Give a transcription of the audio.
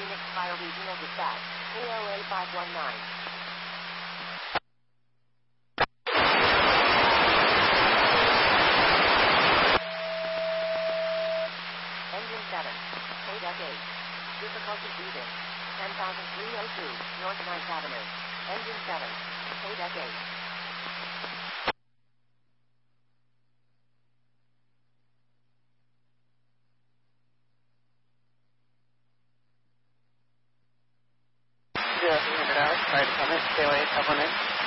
Phoenix Fire Regional Dispatch, KOA 519. Engine 7, KDEC 8. Difficulty breathing. 10,302, North 9th Avenue. Engine 7, KDEC 8. Fire Department, KOA 519.